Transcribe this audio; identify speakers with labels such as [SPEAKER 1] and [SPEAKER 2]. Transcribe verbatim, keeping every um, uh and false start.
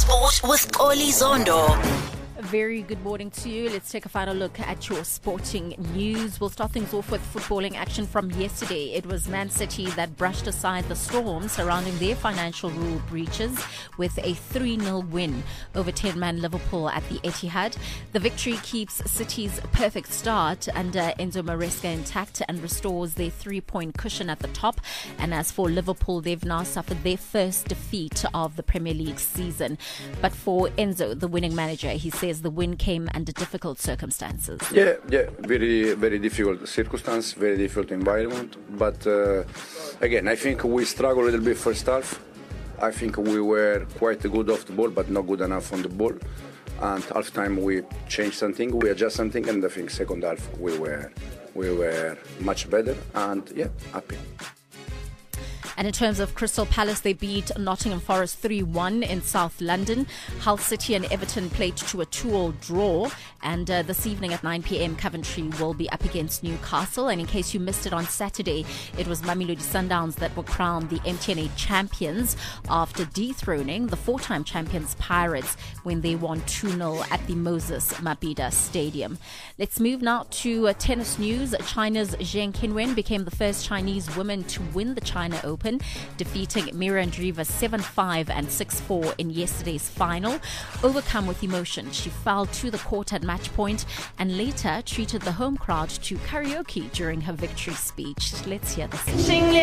[SPEAKER 1] Sport with Oli Zondo.
[SPEAKER 2] A very good morning to you. Let's take a final look at your sporting news. We'll start things off with footballing action from yesterday. It was Man City that brushed aside the storm surrounding their financial rule breaches with a three nil win over ten-man Liverpool at the Etihad. The victory keeps City's perfect start under Enzo Maresca intact and restores their three-point cushion at the top. And as for Liverpool, they've now suffered their first defeat of the Premier League season. But for Enzo, the winning manager, he says the win came under difficult circumstances.
[SPEAKER 3] Yeah, yeah, very, very difficult circumstance, very difficult environment. But uh, again, I think we struggled a little bit first half. I think we were quite good off the ball, but not good enough on the ball. And half time we changed something, we adjust something, and I think second half we were we were much better. And yeah, happy.
[SPEAKER 2] And in terms of Crystal Palace, they beat Nottingham Forest three one in South London. Hull City and Everton played to a two all draw. And uh, this evening at nine p.m, Coventry will be up against Newcastle. And in case you missed it on Saturday, it was Mamelodi Sundowns that were crowned the M T N A champions after dethroning the four-time champions Pirates when they won two nil at the Moses Mabhida Stadium. Let's move now to uh, tennis news. China's Zheng Qinwen became the first Chinese woman to win the China Open, defeating Mira Andreeva seven five and six four in yesterday's final. Overcome with emotion, she fell to the court at match point and later treated the home crowd to karaoke during her victory speech. Let's hear this.